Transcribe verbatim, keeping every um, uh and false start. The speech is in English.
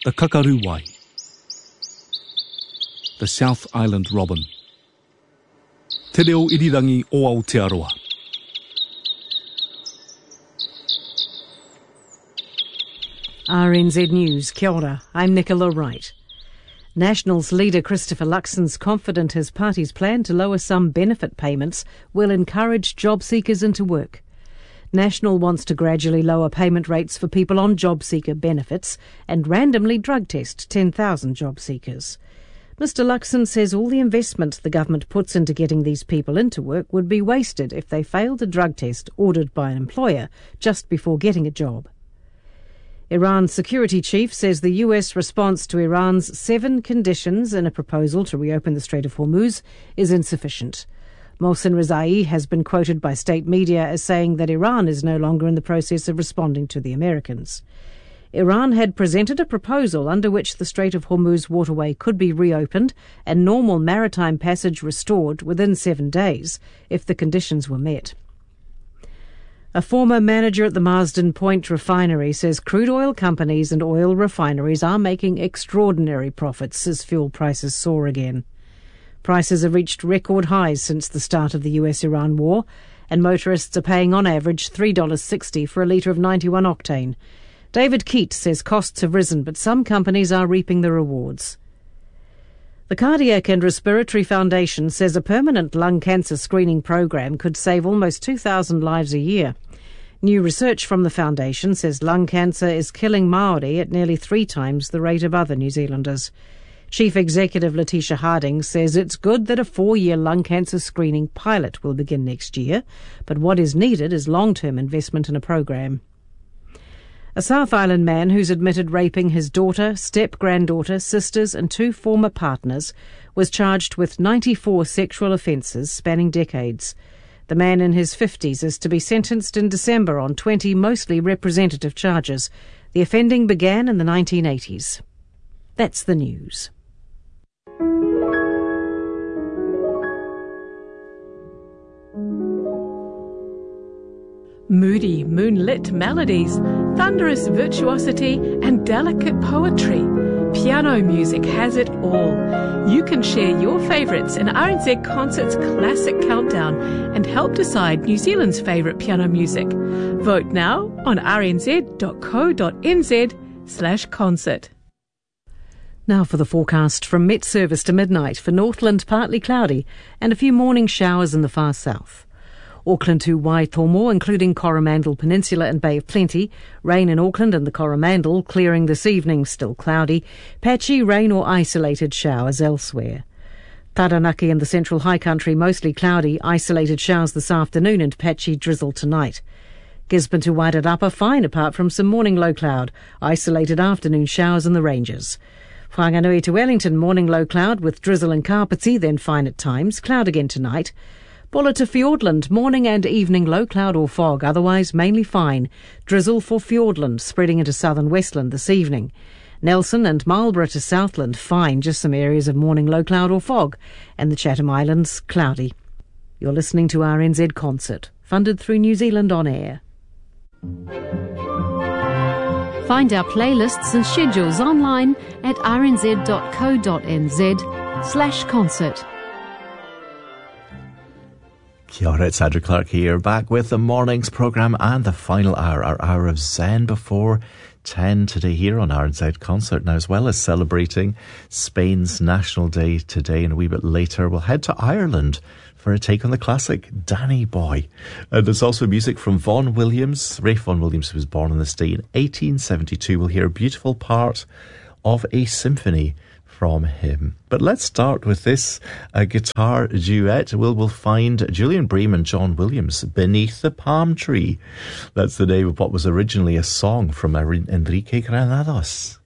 the kakaruwai, the South Island robin, te reo irirangi o Aotearoa. R N Z News, kia ora, I'm Nicola Wright. Nationals leader Christopher Luxon's confident his party's plan to lower some benefit payments will encourage job seekers into work. National wants to gradually lower payment rates for people on job seeker benefits and randomly drug test ten thousand job seekers. Mister Luxon says all the investment the government puts into getting these people into work would be wasted if they failed a drug test ordered by an employer just before getting a job. Iran's security chief says the U S response to Iran's seven conditions in a proposal to reopen the Strait of Hormuz is insufficient. Mohsen Rezai has been quoted by state media as saying that Iran is no longer in the process of responding to the Americans. Iran had presented a proposal under which the Strait of Hormuz waterway could be reopened and normal maritime passage restored within seven days if the conditions were met. A former manager at the Marsden Point refinery says crude oil companies and oil refineries are making extraordinary profits as fuel prices soar again. Prices have reached record highs since the start of the U S Iran war, and motorists are paying on average three dollars sixty for a litre of ninety-one octane. David Keat says costs have risen, but some companies are reaping the rewards. The Cardiac and Respiratory Foundation says a permanent lung cancer screening program could save almost two thousand lives a year. New research from the foundation says lung cancer is killing Māori at nearly three times the rate of other New Zealanders. Chief Executive Letitia Harding says it's good that a four-year lung cancer screening pilot will begin next year, but what is needed is long-term investment in a program. A South Island man who's admitted raping his daughter, step-granddaughter, sisters and two former partners was charged with ninety-four sexual offences spanning decades. The man in his fifties is to be sentenced in December on twenty mostly representative charges. The offending began in the nineteen eighties. That's the news. Moody, moonlit melodies, thunderous virtuosity and delicate poetry. Piano music has it all. You can share your favourites in R N Z Concert's Classic Countdown and help decide New Zealand's favourite piano music. Vote now on rnz.co.nz slash concert. Now for the forecast from Met Service to midnight. For Northland, partly cloudy and a few morning showers in the far south. Auckland to Waitomo, including Coromandel Peninsula and Bay of Plenty. Rain in Auckland and the Coromandel, clearing this evening, still cloudy. Patchy rain or isolated showers elsewhere. Taranaki and the Central High Country, mostly cloudy, isolated showers this afternoon and patchy drizzle tonight. Gisborne to Wairarapa, fine apart from some morning low cloud, isolated afternoon showers in the ranges. Whanganui to Wellington, morning low cloud with drizzle and Kapiti, then fine at times, cloud again tonight. Bulla to Fiordland, morning and evening low cloud or fog, otherwise mainly fine. Drizzle for Fiordland, spreading into southern Westland this evening. Nelson and Marlborough to Southland, fine, just some areas of morning low cloud or fog. And the Chatham Islands, cloudy. You're listening to R N Z Concert, funded through New Zealand On Air. Find our playlists and schedules online at rnz.co.nz slash concert. Kia ora, it's Andrew Clark here, back with the morning's programme and the final hour, our hour of Zen before ten today here on R N Z Concert. Now, as well as celebrating Spain's National Day today, and a wee bit later, we'll head to Ireland for a take on the classic Danny Boy. And there's also music from Vaughan Williams. Ralph Vaughan Williams was born in this day in eighteen seventy-two. We'll hear a beautiful part of a symphony from him. But let's start with this uh, guitar duet. We'll, we'll find Julian Bream and John Williams, Beneath the Palm Tree. That's the name of what was originally a song from Enrique Granados.